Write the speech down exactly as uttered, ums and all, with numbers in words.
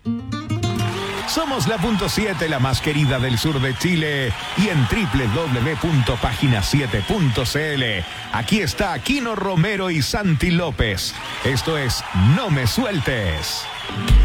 Somos la punto siete, la más querida del sur de Chile, y en doble u doble u doble u punto página siete punto c l. Aquí está Kino Romero y Santi López. Esto es No Me Sueltes.